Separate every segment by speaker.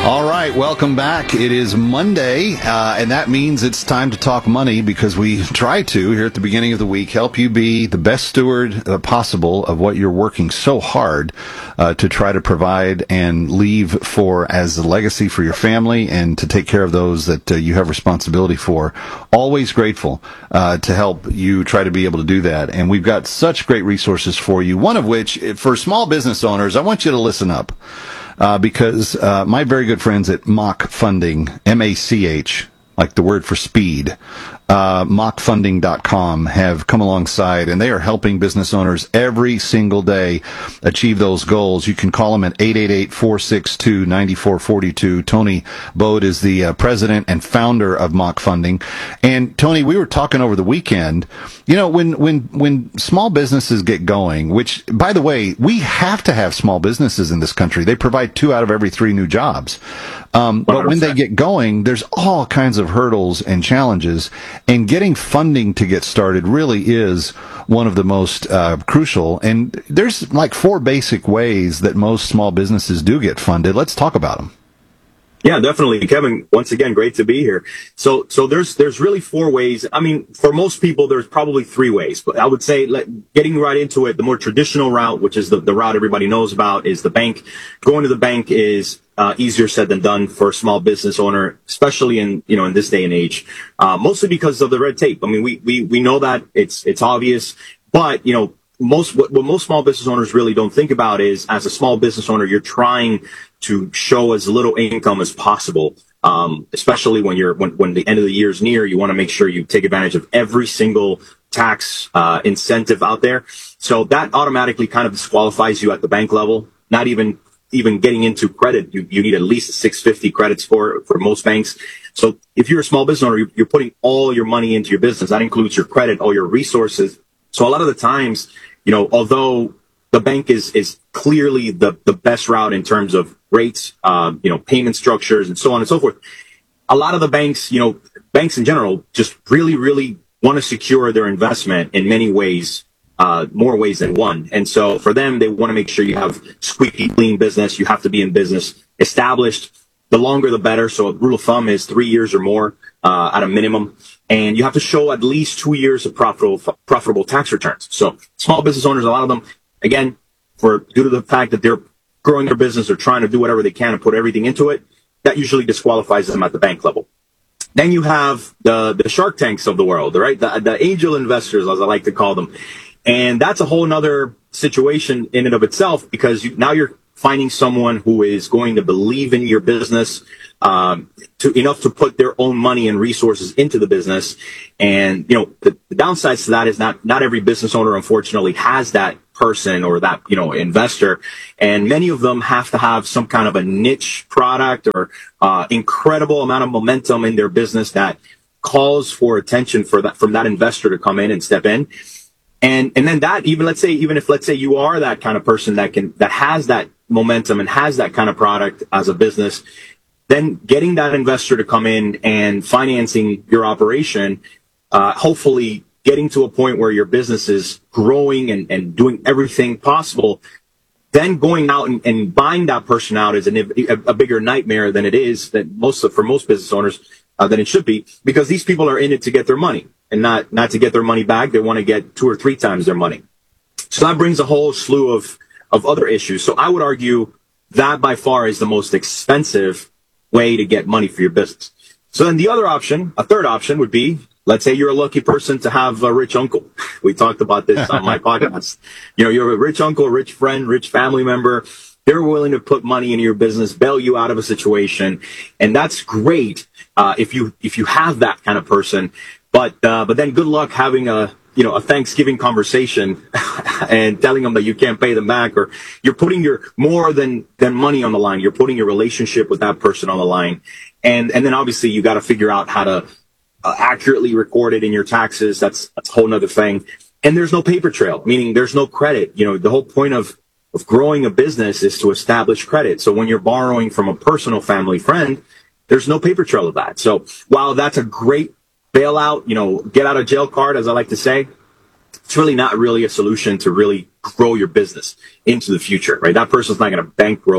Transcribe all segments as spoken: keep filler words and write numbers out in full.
Speaker 1: All right, welcome back. It is Monday, uh, and that means it's time to talk money because we try to, here at the beginning of the week, help you be the best steward uh, possible of what you're working so hard uh, to try to provide and leave for as a legacy for your family and to take care of those that uh, you have responsibility for. Always grateful uh, to help you try to be able to do that. And we've got such great resources for you, one of which, for small business owners, I want you to listen up. Uh, because uh, my very good friends at Mach Funding, M A C H, like the word for speed, uh, mach funding dot com have come alongside, and they are helping business owners every single day achieve those goals. You can call them at eight eight eight, four six two, nine four four two. Tony Bode is the uh, president and founder of Mach Funding. And Tony, we were talking over the weekend, you know, when, when, when small businesses get going, which, by the way, we have to have small businesses in this country. They provide two out of every three new jobs. Um, but when they get going, there's all kinds of hurdles and challenges, and getting funding to get started really is one of the most uh, crucial. And there's like four basic ways that most small businesses do get funded. Let's talk about them.
Speaker 2: Yeah, definitely. Kevin, once again, great to be here. So, so there's, there's really four ways. I mean, for most people, there's probably three ways, but I would say let, getting right into it, the more traditional route, which is the, the route everybody knows about, is the bank. Going to the bank is uh, easier said than done for a small business owner, especially in, you know, in this day and age, uh, mostly because of the red tape. I mean, we, we, we know that it's, it's obvious, but, you know, most, what, what most small business owners really don't think about is, as a small business owner, you're trying to show as little income as possible. Um, especially when you're, when, when the end of the year is near, you want to make sure you take advantage of every single tax, uh, incentive out there. So that automatically kind of disqualifies you at the bank level. Not even, even getting into credit, you, you need at least a six fifty credit score for most banks. So if you're a small business owner, you're putting all your money into your business. That includes your credit, all your resources. So a lot of the times, you know, although the bank is, is clearly the, the best route in terms of rates, um, you know, payment structures and so on and so forth, a lot of the banks, you know, banks in general just really, really want to secure their investment in many ways, uh, more ways than one. And so for them, they want to make sure you have squeaky clean business. You have to be in business established. The longer, the better. So a rule of thumb is three years or more, uh, at a minimum. And you have to show at least two years of profitable, profitable tax returns. So small business owners, a lot of them, again, for due to the fact that they're growing their business, they're trying to do whatever they can and put everything into it, that usually disqualifies them at the bank level. Then you have the, the Shark Tanks of the world, right? The, the angel investors, as I like to call them. And that's a whole nother situation in and of itself, because you, now you're finding someone who is going to believe in your business, um, to enough to put their own money and resources into the business. And, you know, the, the downsides to that is not, not every business owner, unfortunately, has that person or that, you know, investor. And many of them have to have some kind of a niche product or, uh, incredible amount of momentum in their business that calls for attention for that, from that investor to come in and step in. And, and then that, even, let's say, even if, let's say you are that kind of person that can, that has that momentum and has that kind of product as a business, then getting that investor to come in and financing your operation, uh, hopefully getting to a point where your business is growing and, and doing everything possible, then going out and, and buying that person out is an, a, a bigger nightmare than it is, that most of, for most business owners, uh, than it should be, because these people are in it to get their money and not, not to get their money back. They want to get two or three times their money. So that brings a whole slew of, of other issues. So I would argue that by far is the most expensive way to get money for your business. So then the other option, a third option would be, let's say you're a lucky person to have a rich uncle. We talked about this on my podcast. You know, you're a rich uncle, a rich friend, rich family member. They're willing to put money into your business, bail you out of a situation. And that's great, uh, if you, if you have that kind of person. But, uh, but then good luck having a, you know, a Thanksgiving conversation and telling them that you can't pay them back, or you're putting your more than, than money on the line. You're putting your relationship with that person on the line. And, and then obviously you got to figure out how to uh, accurately record it in your taxes. That's, that's a whole nother thing. And there's no paper trail, meaning there's no credit. You know, the whole point of, of growing a business is to establish credit. So when you're borrowing from a personal family friend, there's no paper trail of that. So while that's a great bailout, you know, get out of jail card, as I like to say, it's really not really a solution to really grow your business into the future, right? That person's not going to bankroll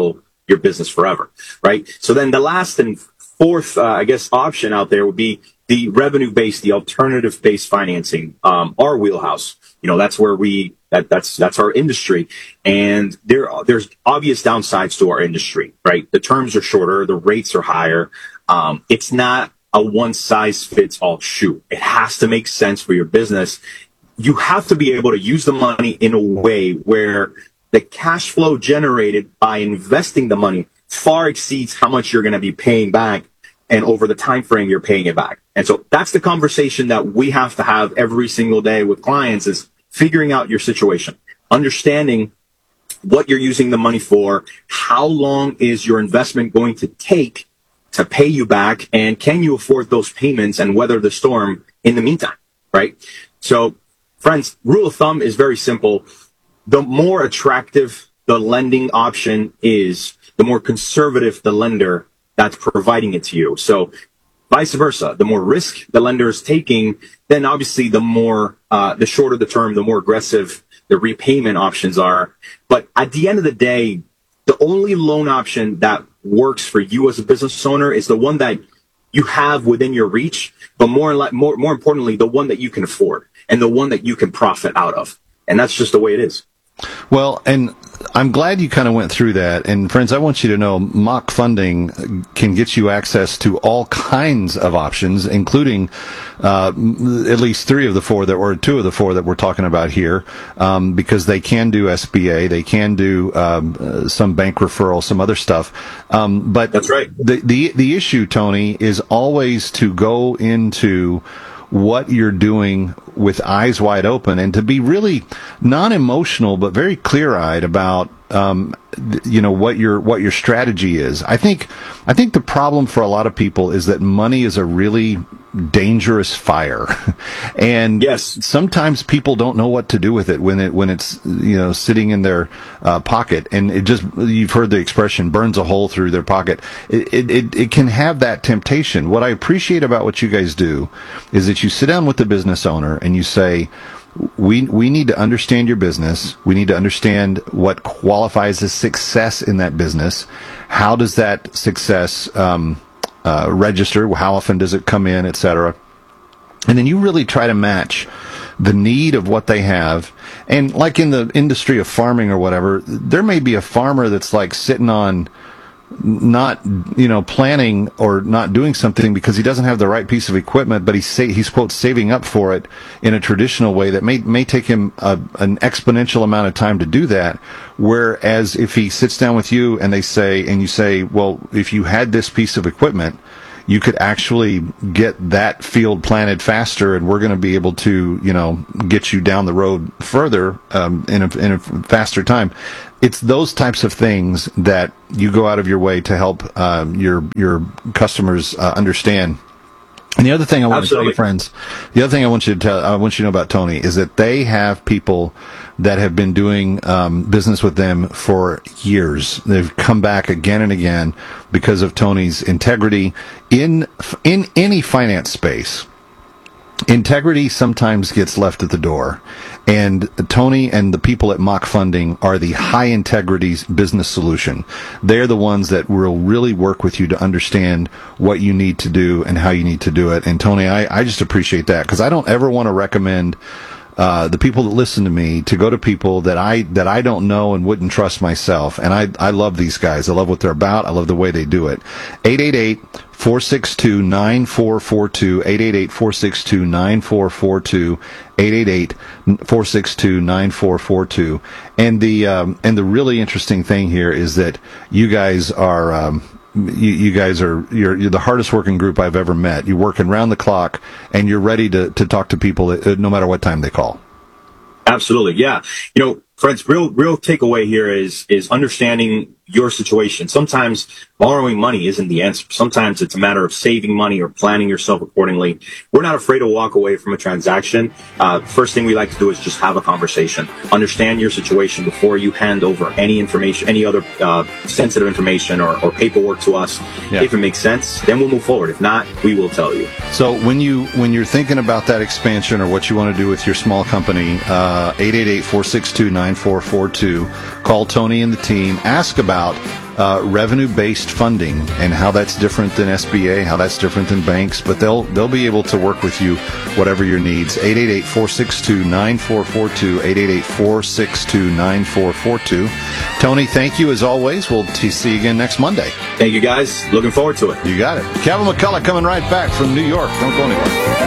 Speaker 2: your business forever, right? So then the last and fourth, uh, I guess, option out there would be the revenue-based, the alternative-based financing, um, our wheelhouse. You know, that's where we, that, that's, that's our industry. And there, there's obvious downsides to our industry, right? The terms are shorter, the rates are higher. Um, it's not a one-size-fits-all shoe. It has to make sense for your business. You have to be able to use the money in a way where the cash flow generated by investing the money far exceeds how much you're going to be paying back and over the time frame you're paying it back. And so that's the conversation that we have to have every single day with clients, is figuring out your situation, understanding what you're using the money for, how long is your investment going to take to pay you back, and can you afford those payments and weather the storm in the meantime, right? So, friends, rule of thumb is very simple. The more attractive the lending option is, the more conservative the lender that's providing it to you. So vice versa, the more risk the lender is taking, then obviously the more, uh, the shorter the term, the more aggressive the repayment options are. But at the end of the day, the only loan option that works for you as a business owner is the one that you have within your reach, but more, more, more importantly, the one that you can afford and the one that you can profit out of. And that's just the way it is.
Speaker 1: Well, and I'm glad you kind of went through that. And friends, I want you to know Mach Funding can get you access to all kinds of options, including uh, at least three of the four that, or two of the four that we're talking about here, um, because they can do S B A, they can do um, uh, some bank referral, some other stuff. Um, but
Speaker 2: that's right.
Speaker 1: The, the the issue, Tony, is always to go into what you're doing with eyes wide open, and to be really non-emotional but very clear-eyed about um, th- you know what your what your strategy is. I think I think the problem for a lot of people is that money is a really dangerous fire, and
Speaker 2: yes,
Speaker 1: sometimes people don't know what to do with it when it when it's you know sitting in their uh, pocket, and it just, you've heard the expression, burns a hole through their pocket. It, it it it can have that temptation. What I appreciate about what you guys do is that you sit down with the business owner and you say, we we need to understand your business. We need to understand what qualifies as success in that business. How does that success um, uh, register? How often does it come in, et cetera? And then you really try to match the need of what they have. And like in the industry of farming or whatever, there may be a farmer that's like sitting on not, you know, planning or not doing something because he doesn't have the right piece of equipment, but he's, sa- he's quote, saving up for it in a traditional way that may, may take him a, an exponential amount of time to do that. Whereas if he sits down with you and they say, and you say, well, if you had this piece of equipment, you could actually get that field planted faster, and we're going to be able to, you know, get you down the road further um, in a, in a faster time. It's those types of things that you go out of your way to help um, your your customers uh, understand. And the other thing I want
Speaker 2: Absolutely.
Speaker 1: to tell you, friends, the other thing I want you to tell, I want you to know about Tony is that they have people that have been doing um, business with them for years. They've come back again and again because of Tony's integrity in in any finance space. Integrity sometimes gets left at the door, and Tony and the people at Mach Funding are the high integrity business solution. They're the ones that will really work with you to understand what you need to do and how you need to do it. And Tony, I, I just appreciate that, because I don't ever want to recommend Uh, the people that listen to me to go to people that I that I don't know and wouldn't trust myself. And I I love these guys. I love what they're about. I love the way they do it. eight eight eight, four six two, nine four four two, eight eight eight, four six two, nine four four two, eight eight eight, four six two, nine four four two. And the um, and the really interesting thing here is that you guys are um, You, you guys are you're, you're the hardest working group I've ever met. You're working round the clock, and you're ready to, to talk to people uh, no matter what time they call.
Speaker 2: Absolutely, yeah. You know, Fred's real real takeaway here is is understanding your situation. Sometimes borrowing money isn't the answer. Sometimes it's a matter of saving money or planning yourself accordingly. We're not afraid to walk away from a transaction. Uh, first thing we like to do is just have a conversation. Understand your situation before you hand over any information, any other uh, sensitive information or, or paperwork to us. Yeah. If it makes sense, then we'll move forward. If not, we will tell you.
Speaker 1: So when you when you're thinking about that expansion or what you want to do with your small company, uh, eight eight eight, four six two, nine nine four four two. Call Tony and the team. Ask about uh, revenue-based funding and how that's different than S B A, how that's different than banks. But they'll they'll be able to work with you, whatever your needs. eight eight eight, four six two, nine four four two. eight eight eight, four six two, nine four four two. Tony, thank you as always. We'll t- see you again next Monday.
Speaker 2: Thank you, guys. Looking forward to it.
Speaker 1: You got it. Kevin McCullough coming right back from New York. Don't go anywhere.